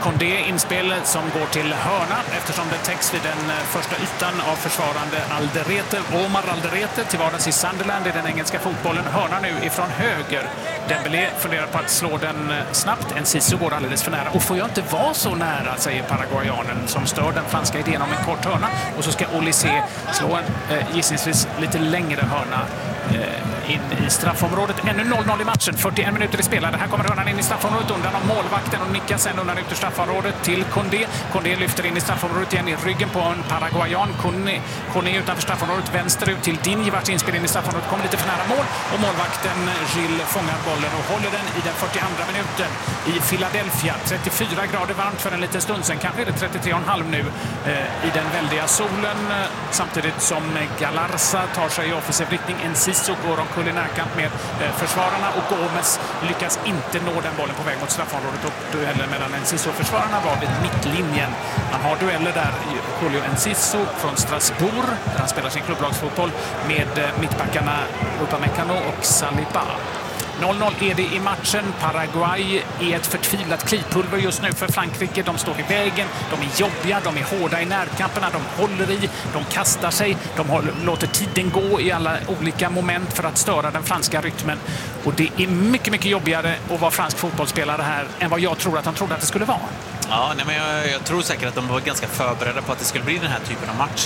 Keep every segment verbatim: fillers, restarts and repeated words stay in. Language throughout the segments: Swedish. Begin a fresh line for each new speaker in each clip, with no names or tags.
Condé inspel som går till hörna eftersom det täcks vid den första ytan av försvarande Alderete. Omar Alderete till vardags i Sunderland i den engelska fotbollen. Hörna nu ifrån höger. Dembélé funderar på att slå den snabbt. Enciso går alldeles för nära. Och får jag inte vara så nära, säger paraguayanen som stör den franska idén om en kort hörna. Och så ska Olysée slå en eh, gissningsvis lite längre hörna eh, in i straffområdet. Ännu noll noll i matchen. fyrtioen minuter i spelade. Här kommer hörnan in i straffområdet undan av målvakten och nickar sen undan ut ur straffområdet till Condé. Condé lyfter in i straffområdet igen i ryggen på en paraguayan. Condé, Condé utanför straffområdet vänsterut till Digne, vars inspel in i straffområdet kommer lite för nära mål och målvakten Gilles fångar bollen och håller den i den fyrtioandra minuten i Philadelphia. trettiofyra grader varmt för en liten stund sen, kanske är det trettiotre komma fem nu eh, i den väldiga solen, samtidigt som Galarza tar sig i offensiv riktning. Enciso går omkull i närkamp med eh, försvararna och Gomes lyckas inte nå den bollen på väg mot straffområdet och duellen mellan Enciso och försvararna var vid mittlinjen. Man har dueller där, Julio Enciso från Strasbourg där han spelar sin klubblagsfotboll med eh, mittbackarna Upamecano och Saliba. noll noll är det i matchen. Paraguay är ett förtvivlat klipulver just nu för Frankrike. De står i vägen, de är jobbiga, de är hårda i närkamperna, de håller i, de kastar sig, de håller, låter tiden gå i alla olika moment för att störa den franska rytmen. Och det är mycket, mycket jobbigare att vara fransk fotbollsspelare här än vad jag tror att han trodde att det skulle vara.
Ja, nej, men jag, jag tror säkert att de var ganska förberedda på att det skulle bli den här typen av match.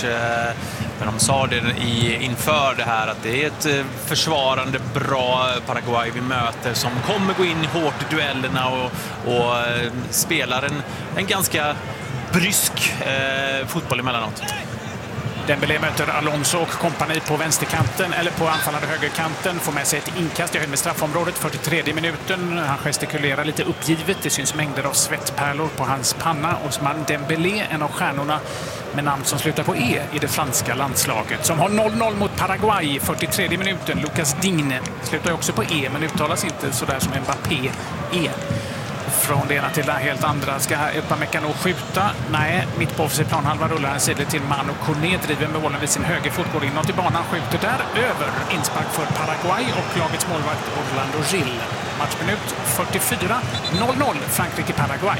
Men de sa det i, inför det här att det är ett försvarande bra Paraguay vi möter som kommer gå in hårt i duellerna och, och spelar en, en ganska brysk eh, fotboll emellanåt.
Dembélé möter Alonso och kompani på vänsterkanten eller på anfallande högerkanten. Får med sig ett inkast i höjd med straffområdet. fyrtiotredje minuten. Han gestikulerar lite uppgivet. Det syns mängder av svettpärlor på hans panna. Ousmane Dembélé, en av stjärnorna med namn som slutar på E i det franska landslaget. Som har noll noll mot Paraguay. fyrtiotredje minuten. Lucas Digne slutar också på E men uttalas inte sådär som Mbappé E. Från det ena till det helt andra. Ska Upamecano skjuta? Nej, mitt på offensiv planhalva rullar han sidled till Manu Kone, driver med bollen vid sin högerfot, går inåt i banan, skjuter där över. Inspark för Paraguay och lagets målvakt Orlando Gil. Matchminut fyrtiofyra, noll noll Frankrike-Paraguay.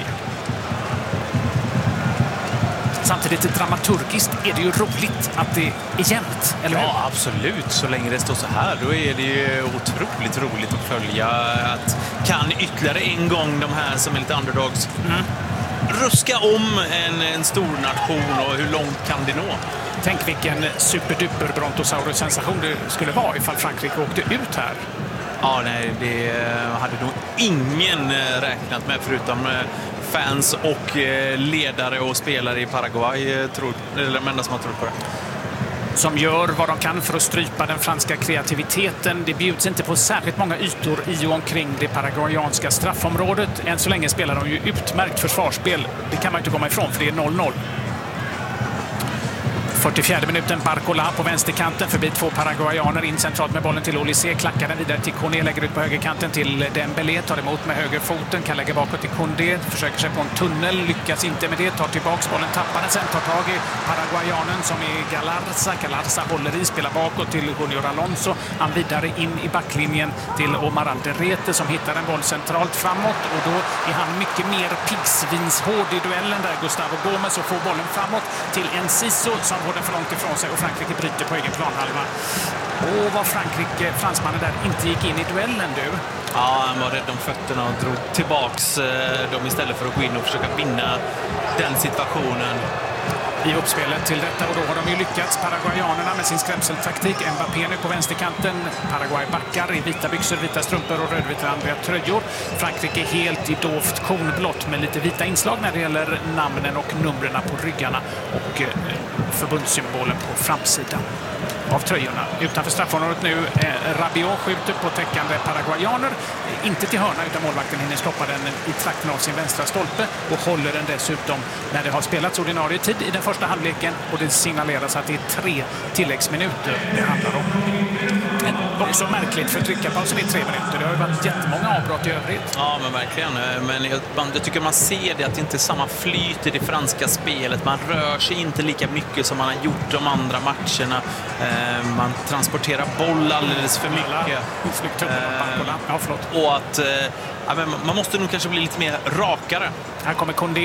Samtidigt dramaturgiskt är det ju roligt att det är jämnt, eller hur?
Ja, absolut. Så länge det står så här, då är det ju otroligt roligt att följa. Att kan ytterligare en gång de här som är lite underdogs mm. ruska om en, en stor nation och hur långt kan det nå?
Tänk vilken superduper brontosaurus-sensation det skulle vara ifall Frankrike åkte ut här.
Ja, nej, det hade nog ingen räknat med förutom fans och ledare och spelare i Paraguay, tror, eller de enda som har trott på det.
Som gör vad de kan för att strypa den franska kreativiteten. Det bjuds inte på särskilt många ytor i och omkring det paraguayanska straffområdet. Än så länge spelar de ju utmärkt försvarsspel. Det kan man inte komma ifrån för det är noll noll. fyrtiofjärde minuten, Barcola på vänsterkanten förbi två paraguayaner in centralt med bollen till Olysée, klackar den vidare till Condé, lägger ut på högerkanten till Dembélé, tar emot med högerfoten, kan lägga bakåt till Condé, försöker sig på en tunnel, lyckas inte med det, tar tillbaks bollen, tappar den sen, tar tag i paraguayanen som är Galarza, Galarza håller i, spelar bakåt till Junior Alonso, han vidare in i backlinjen till Omar Alderete som hittar en boll centralt framåt och då är han mycket mer piggsvinshård i duellen där Gustavo Gomes och får bollen framåt till Enciso som går den för långt ifrån sig och Frankrike bryter på egen planhalva. Och vad Frankrike, fransmannen där, inte gick in i duellen du.
Ja, han var rädd om fötterna och drog tillbaks dem istället för att gå in och försöka vinna den situationen.
I uppspelet till detta och då har de ju lyckats, paraguayanerna med sin skrämseltaktik. Mbappé nu på vänsterkanten, Paraguay backar i vita byxor, vita strumpor och rödvita tröjor. Frankrike helt i dovt kornblått med lite vita inslag när det gäller namnen och numren på ryggarna och eh, förbundssymbolen på framsidan av tröjorna. Utanför straffområdet nu eh, Rabiot skjuter på täckande paraguayaner. Inte till hörna utan målvakten hinner stoppa den i trakten av sin vänstra stolpe och håller den dessutom när det har spelats ordinarie tid i den första halvleken och det signaleras att det är tre tilläggsminuter det handlar om. Men också märkligt för tryckarpausen i tre minuter. Det har ju varit jättemånga avbrott i övrigt.
Ja, men verkligen. Men jag, jag tycker man ser det att det inte är samma flyt i det franska spelet. Man rör sig inte lika mycket som man har gjort de andra matcherna. Man transporterar boll alldeles för mycket.
Ja, förlåt.
Och att ja, men man måste nog kanske bli lite mer rakare.
Här kommer Condé